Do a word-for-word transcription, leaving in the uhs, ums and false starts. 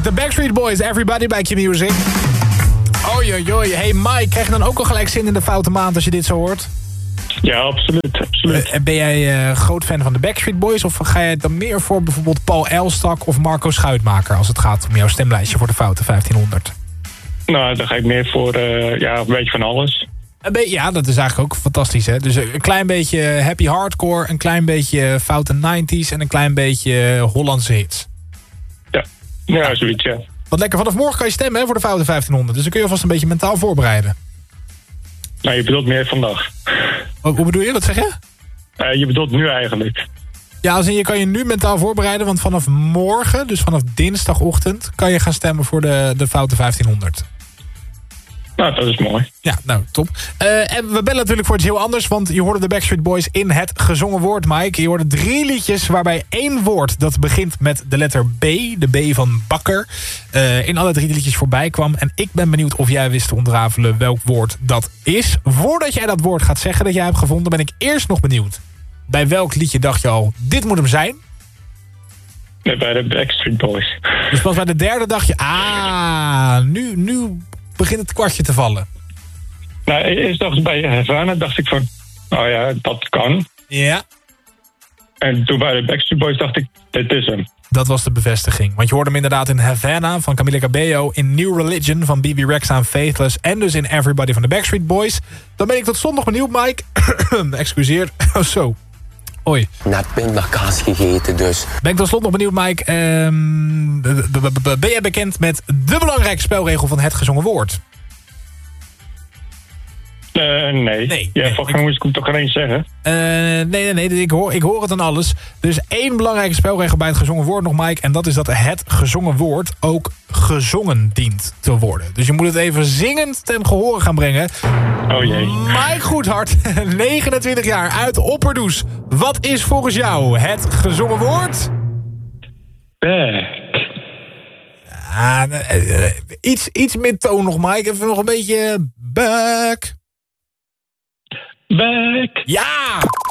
The Backstreet Boys, Everybody bij Q-Music. Oei, oei, oei. Hey Mike, krijg je dan ook al gelijk zin in de foute maand als je dit zo hoort? Ja, absoluut. absoluut. Uh, ben jij uh, groot fan van de Backstreet Boys? Of ga jij dan meer voor bijvoorbeeld Paul Elstak of Marco Schuitmaker... als het gaat om jouw stemlijstje voor de foute vijftienhonderd? Nou, dan ga ik meer voor uh, ja, een beetje van alles. Een be- ja, dat is eigenlijk ook fantastisch, hè? Dus een klein beetje happy hardcore, een klein beetje foute nineties... en een klein beetje Hollandse hits. Ja, ja, zoiets, ja. Wat lekker. Vanaf morgen kan je stemmen hè, voor de foute vijftienhonderd. Dus dan kun je alvast een beetje mentaal voorbereiden. Nou, je bedoelt meer vandaag. Hoe bedoel je? Wat zeg je? Uh, je bedoelt nu eigenlijk. Ja, als in, je kan je nu mentaal voorbereiden. Want vanaf morgen, dus vanaf dinsdagochtend... kan je gaan stemmen voor de, de foute vijftienhonderd. Nou, dat is mooi. Ja, nou, top. Uh, en we bellen natuurlijk voor iets heel anders... want je hoorde de Backstreet Boys in het gezongen woord, Mike. Je hoorde drie liedjes waarbij één woord... dat begint met de letter B, de B van bakker... Uh, in alle drie liedjes voorbij kwam. En ik ben benieuwd of jij wist te ontrafelen welk woord dat is. Voordat jij dat woord gaat zeggen dat jij hebt gevonden... ben ik eerst nog benieuwd. Bij welk liedje dacht je al, dit moet hem zijn? Nee, bij de Backstreet Boys. Dus pas bij de derde dacht je... ah, nu... nu begint het kwartje te vallen. Nou, eerst dacht ik bij Havana, dacht ik van... oh ja, dat kan. Ja. En toen bij de Backstreet Boys dacht ik, dit is hem. Dat was de bevestiging. Want je hoorde hem inderdaad in Havana van Camila Cabello... in New Religion van B B Rexha en Faithless... en dus in Everybody van de Backstreet Boys. Dan ben ik tot slot nog benieuwd, Mike. Excuseer. Oh, zo. Oei. Net pindakaas gegeten dus. Ben ik tot slot nog benieuwd, Mike. Um, ben jij bekend met de belangrijke spelregel van het gezongen woord? Uh, nee. nee. Ja, volgens mij moest ik hem toch geen eens zeggen. Uh, nee, nee, nee. Ik hoor, ik hoor het aan alles. Er is één belangrijke spelregel bij het gezongen woord nog, Mike. En dat is dat het gezongen woord ook gezongen dient te worden. Dus je moet het even zingend ten gehore gaan brengen. Oh jee. Mike Goedhart, negenentwintig jaar, uit Opperdoes. Wat is volgens jou het gezongen woord? Back. Ah, uh, uh, iets, iets meer toon nog, Mike. Even nog een beetje back. Back. Ja!